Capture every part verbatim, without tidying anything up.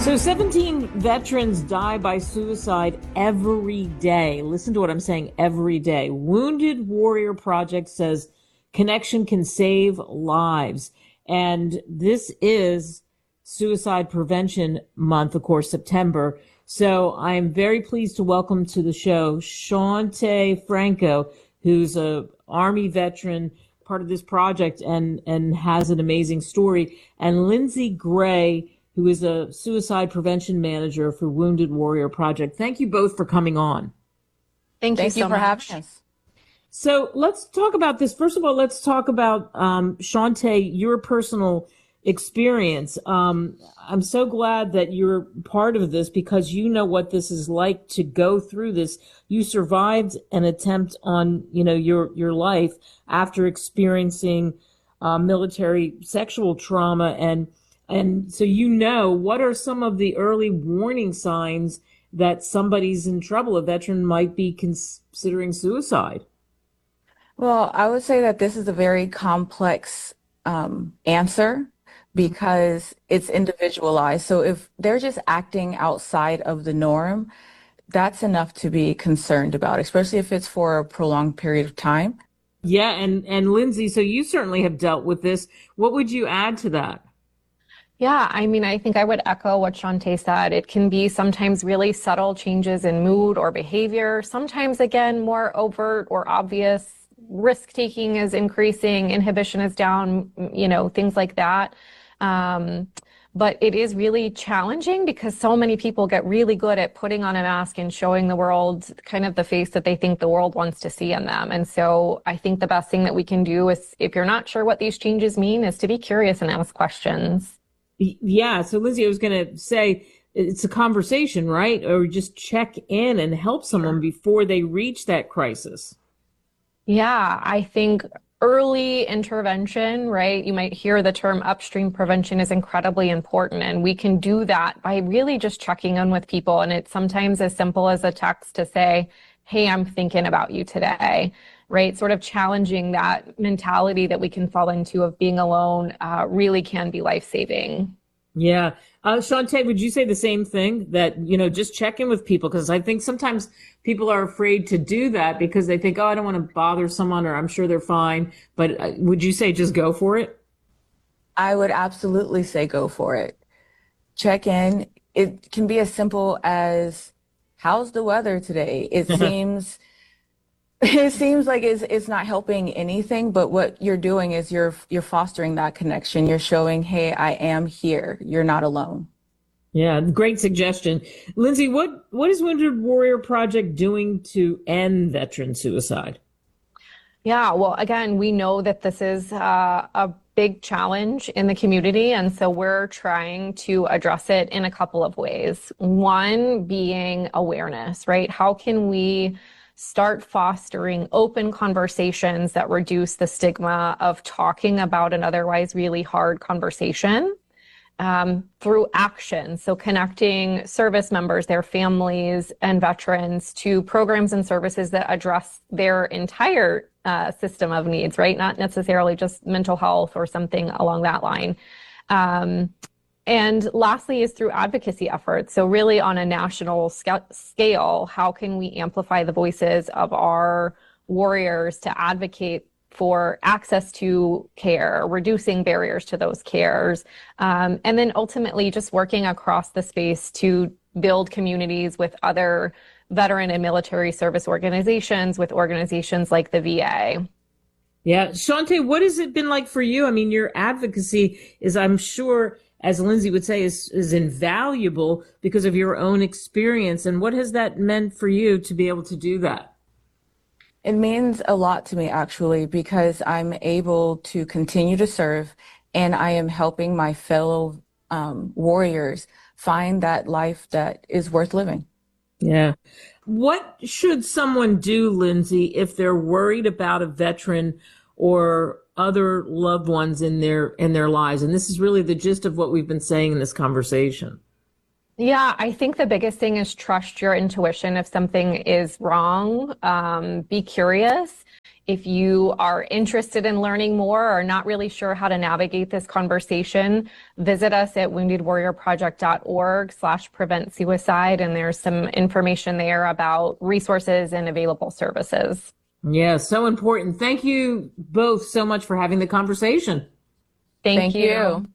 So seventeen veterans die by suicide every day. Listen to what I'm saying, every day. Wounded Warrior Project says connection can save lives. And this is Suicide Prevention Month, of course, September. So I'm very pleased to welcome to the show Shante Franco, who's a Army veteran, part of this project, and, and has an amazing story, and Lindsay Gray, who is a suicide prevention manager for Wounded Warrior Project. Thank you both for coming on. Thank, Thank you, you so for much. having us. So let's talk about this. First of all, let's talk about, um, Shante, your personal experience. Um, I'm so glad that you're part of this because you know what this is like to go through this. You survived an attempt on, you know, your, your life after experiencing uh, military sexual trauma. And, and so, you know, what are some of the early warning signs that somebody's in trouble, a veteran might be considering suicide? Well, I would say that this is a very complex um, answer because it's individualized. So if they're just acting outside of the norm, that's enough to be concerned about, especially if it's for a prolonged period of time. Yeah, and, and Lindsay, so you certainly have dealt with this. What would you add to that? Yeah, I mean, I think I would echo what Shante said. It can be sometimes really subtle changes in mood or behavior. Sometimes, again, more overt or obvious. Risk-taking is increasing, inhibition is down, you know, things like that. Um, but it is really challenging because so many people get really good at putting on a mask and showing the world kind of the face that they think the world wants to see in them. And so I think the best thing that we can do is, if you're not sure what these changes mean, is to be curious and ask questions. Yeah. So Lindsay, I was going to say it's a conversation, right? Or just check in and help someone before they reach that crisis. Yeah, I think early intervention, right? You might hear the term upstream prevention is incredibly important. And we can do that by really just checking in with people. And it's sometimes as simple as a text to say, hey, I'm thinking about you today, right? Sort of challenging that mentality that we can fall into of being alone uh, really can be life-saving. Yeah. Uh, Shante, would you say the same thing, that, you know, just check in with people? Because I think sometimes people are afraid to do that because they think, oh, I don't want to bother someone, or I'm sure they're fine. But uh, would you say just go for it? I would absolutely say go for it. Check in. It can be as simple as, how's the weather today? It seems it seems like it's it's not helping anything, but what you're doing is you're you're fostering that connection. You're showing, hey, I am here. You're not alone. Yeah, great suggestion. Lindsay, what, what is Wounded Warrior Project doing to end veteran suicide? Yeah, well, again, we know that this is uh, a big challenge in the community, and so we're trying to address it in a couple of ways. One being awareness, right? How can we start fostering open conversations that reduce the stigma of talking about an otherwise really hard conversation um, through action? So connecting service members, their families, and veterans to programs and services that address their entire uh, system of needs, right? Not necessarily just mental health or something along that line. Um, And lastly is through advocacy efforts. So really on a national sc- scale, how can we amplify the voices of our warriors to advocate for access to care, reducing barriers to those cares, um, and then ultimately just working across the space to build communities with other veteran and military service organizations, with organizations like the V A. Yeah. Shante, what has it been like for you? I mean, your advocacy is, I'm sure, as Lindsay would say, is, is invaluable because of your own experience. And what has that meant for you to be able to do that? It means a lot to me, actually, because I'm able to continue to serve, and I am helping my fellow um, warriors find that life that is worth living. Yeah. What should someone do, Lindsay, if they're worried about a veteran or other loved ones in their in their lives? And this is really the gist of what we've been saying in this conversation. Yeah, I think the biggest thing is trust your intuition. If something is wrong, um, be curious. If you are interested in learning more or not really sure how to navigate this conversation, visit us at woundedwarriorproject.org slash prevent suicide. And there's some information there about resources and available services. Yeah, so important. Thank you both so much for having the conversation. Thank, Thank you. you.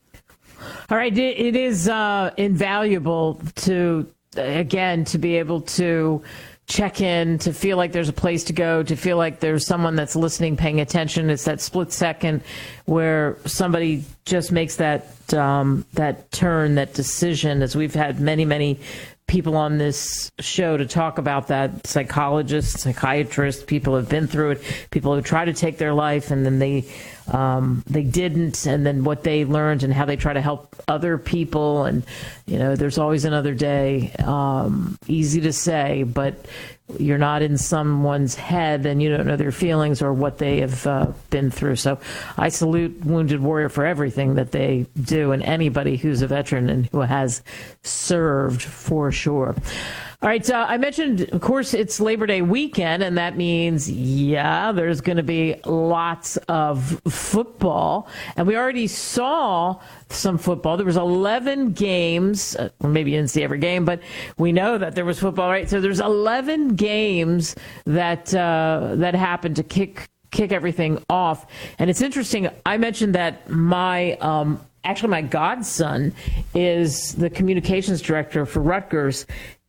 All right. It, it is uh, invaluable to, again, to be able to check in, to feel like there's a place to go, to feel like there's someone that's listening, paying attention. It's that split second where somebody just makes that um, that turn, that decision, as we've had many, many people on this show to talk about that, psychologists, psychiatrists, people have been through it, people who try to take their life and then they um, they didn't, and then what they learned and how they try to help other people. And, you know, there's always another day. Um, easy to say, but you're not in someone's head and you don't know their feelings or what they have uh, been through. So I salute Wounded Warrior for everything that they do, and anybody who's a veteran and who has served, for sure. All right. Uh, I mentioned, of course, it's Labor Day weekend, and that means, yeah, there's going to be lots of football. And we already saw some football. There was eleven games, uh, or maybe you didn't see every game, but we know that there was football, right? So there's eleven games that uh, that happened to kick kick everything off. And it's interesting. I mentioned that my um, actually my godson is the communications director for Rutgers.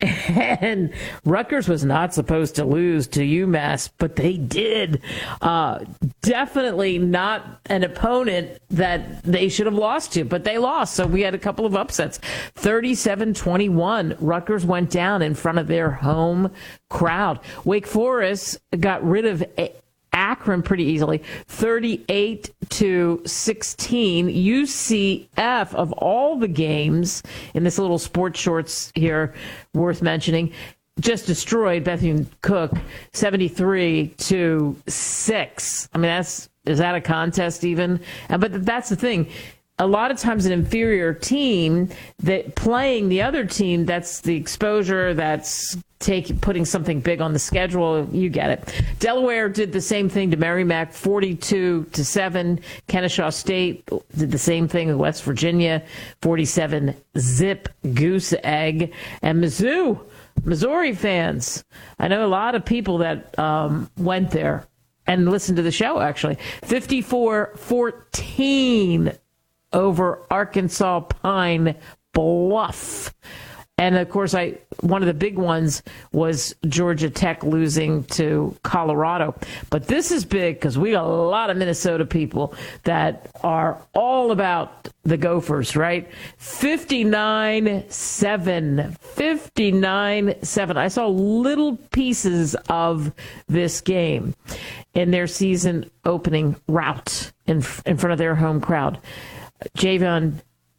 And Rutgers was not supposed to lose to UMass, but they did. Uh, definitely not an opponent that they should have lost to, but they lost. So we had a couple of upsets. thirty-seven twenty-one, Rutgers went down in front of their home crowd. Wake Forest got rid of Akron pretty easily, thirty-eight to sixteen. U C F, of all the games in this little sports shorts here, worth mentioning, just destroyed Bethune Cook, seventy-three to six. I mean, that's, is that a contest even? And, but that's the thing. A lot of times an inferior team that playing the other team, that's the exposure, that's take, putting something big on the schedule. You get it. Delaware did the same thing to Merrimack, forty-two to seven. Kennesaw State did the same thing with West Virginia, forty-seven zip goose egg. And Mizzou, Missouri fans, I know a lot of people that um, went there and listened to the show, actually. fifty-four fourteen over Arkansas Pine Bluff. And of course, I one of the big ones was Georgia Tech losing to Colorado. But this is big because we got a lot of Minnesota people that are all about the Gophers, right? fifty-nine seven. fifty-nine seven. I saw little pieces of this game in their season opening route in in front of their home crowd. Javon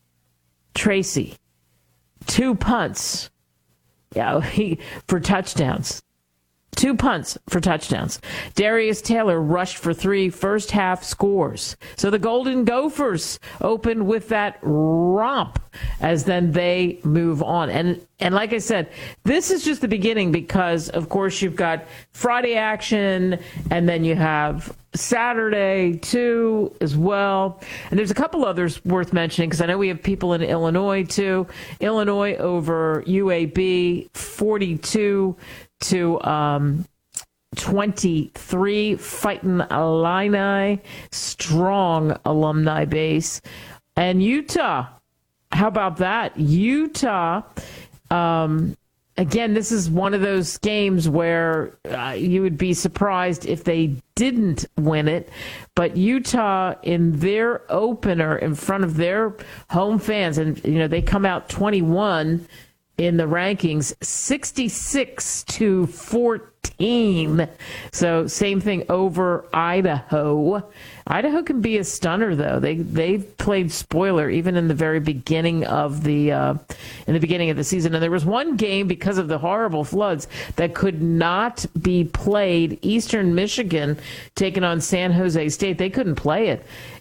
Tracy, two punts, yeah, he, for touchdowns. Two punts for touchdowns. Darius Taylor rushed for three first half scores. So the Golden Gophers open with that romp as then they move on. And and like I said, this is just the beginning because, of course, you've got Friday action and then you have Saturday, too, as well. And there's a couple others worth mentioning because I know we have people in Illinois, too. Illinois over U A B, forty-two to um, twenty-three. Fighting Illini, strong alumni base. And Utah, how about that? Utah, um, again, this is one of those games where uh, you would be surprised if they didn't win it. But Utah, in their opener in front of their home fans, and you know they come out twenty-one in the rankings, sixty-six to fourteen. So same thing over Idaho. Idaho can be a stunner, though. They they've played spoiler even in the very beginning of the uh, in the beginning of the season. And there was one game because of the horrible floods that could not be played. Eastern Michigan taking on San Jose State. They couldn't play it.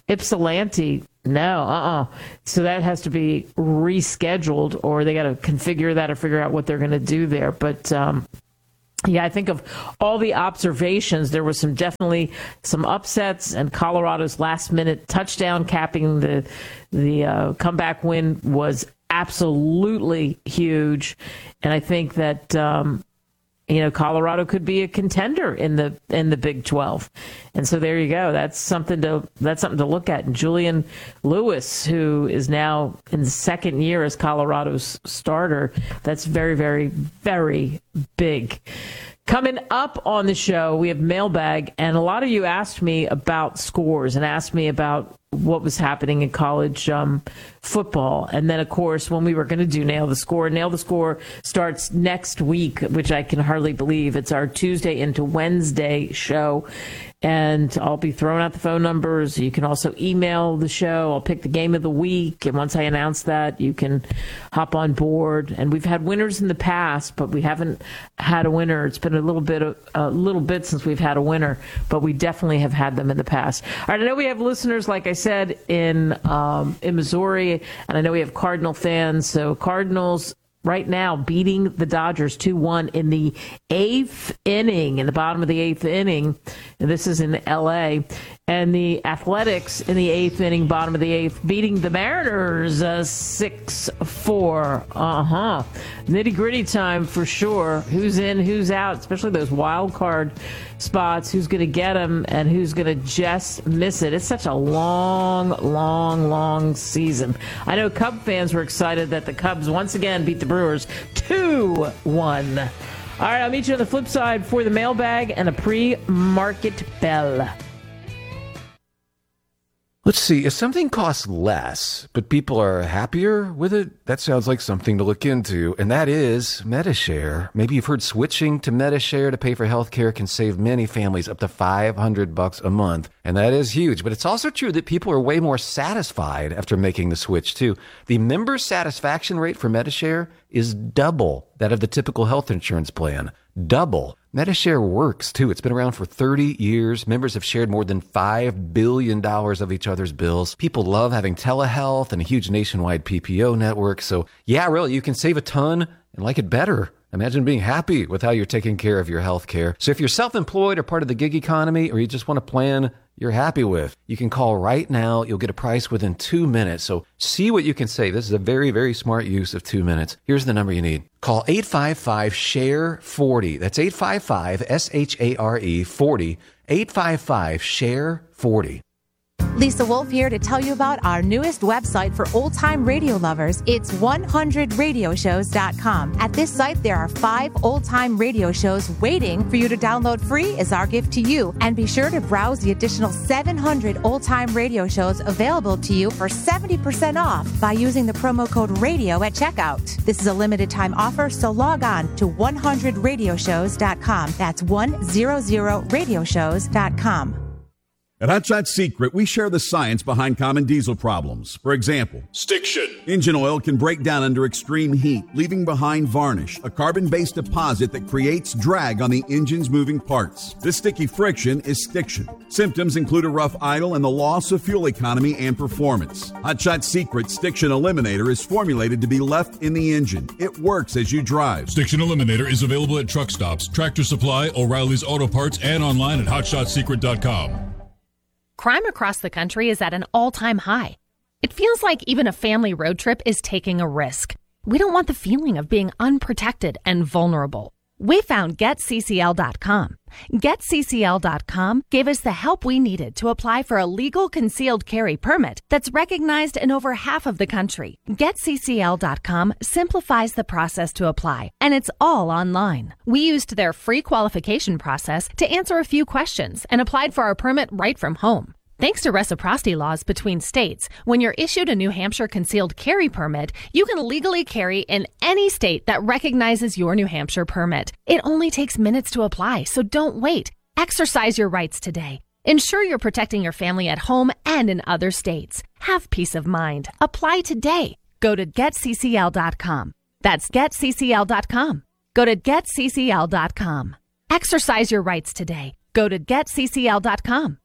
Ypsilanti, no, uh-uh. So that has to be rescheduled, or they got to configure that or figure out what they're going to do there. But, um, yeah, I think of all the observations, there was some definitely some upsets, and Colorado's last-minute touchdown capping the the uh, comeback win was absolutely huge. And I think that um, you know, Colorado could be a contender in the in the Big twelve. And so there you go. That's something to that's something to look at. And Julian Lewis, who is now in the second year as Colorado's starter, that's very, very, very big. Coming up on the show, we have mailbag, and a lot of you asked me about scores and asked me about what was happening in college um, football. And then, of course, when we were going to do Nail the Score, Nail the Score starts next week, which I can hardly believe. It's our Tuesday into Wednesday show. And I'll be throwing out the phone numbers. You can also email the show. I'll pick the game of the week. And once I announce that, you can hop on board. And we've had winners in the past, but we haven't had a winner. It's been a little bit of, a little bit since we've had a winner, but we definitely have had them in the past. All right, I know we have listeners, like I said, in um, in Missouri, and I know we have Cardinal fans. So Cardinals right now beating the Dodgers two one in the eighth inning, in the bottom of the eighth inning. And this is in L A. And the Athletics in the eighth inning, bottom of the eighth, beating the Mariners uh, six four. Uh-huh. Nitty-gritty time for sure. Who's in, who's out, especially those wild card spots. Who's going to get them and who's going to just miss it. It's such a long, long, long season. I know Cub fans were excited that the Cubs once again beat the Brewers two one. All right, I'll meet you on the flip side for the mailbag and a pre-market bell. Let's see, if something costs less, but people are happier with it, that sounds like something to look into, and that is Medi-Share. Maybe you've heard switching to Medi-Share to pay for healthcare can save many families up to five hundred bucks a month, and that is huge. But it's also true that people are way more satisfied after making the switch, too. The member satisfaction rate for Medi-Share is double that of the typical health insurance plan. Double. Medi-Share works, too. It's been around for thirty years. Members have shared more than five billion dollars of each other's bills. People love having telehealth and a huge nationwide P P O network. So, yeah, really, you can save a ton and like it better. Imagine being happy with how you're taking care of your health care. So if you're self-employed or part of the gig economy, or you just want a plan you're happy with, you can call right now. You'll get a price within two minutes. So see what you can save. This is a very, very smart use of two minutes. Here's the number you need. Call eight five five, S H A R E, forty. That's eight five five, S H A R E, forty. eight five five, S H A R E, forty. Lisa Wolf here to tell you about our newest website for old-time radio lovers. It's one hundred radio shows dot com. At this site, there are five old-time radio shows waiting for you to download free as our gift to you. And be sure to browse the additional seven hundred old-time radio shows available to you for seventy percent off by using the promo code RADIO at checkout. This is a limited-time offer, so log on to one hundred radio shows dot com. That's one hundred radio shows dot com. At Hot Shot Secret, we share the science behind common diesel problems. For example, stiction. Engine oil can break down under extreme heat, leaving behind varnish, a carbon-based deposit that creates drag on the engine's moving parts. This sticky friction is stiction. Symptoms include a rough idle and the loss of fuel economy and performance. Hot Shot Secret Stiction Eliminator is formulated to be left in the engine. It works as you drive. Stiction Eliminator is available at truck stops, Tractor Supply, O'Reilly's Auto Parts, and online at hot shot secret dot com. Crime across the country is at an all-time high. It feels like even a family road trip is taking a risk. We don't want the feeling of being unprotected and vulnerable. We found get C C L dot com. get C C L dot com gave us the help we needed to apply for a legal concealed carry permit that's recognized in over half of the country. get C C L dot com simplifies the process to apply, and it's all online. We used their free qualification process to answer a few questions and applied for our permit right from home. Thanks to reciprocity laws between states, when you're issued a New Hampshire concealed carry permit, you can legally carry in any state that recognizes your New Hampshire permit. It only takes minutes to apply, so don't wait. Exercise your rights today. Ensure you're protecting your family at home and in other states. Have peace of mind. Apply today. Go to get C C L dot com. That's get C C L dot com. Go to get C C L dot com. Exercise your rights today. Go to get C C L dot com.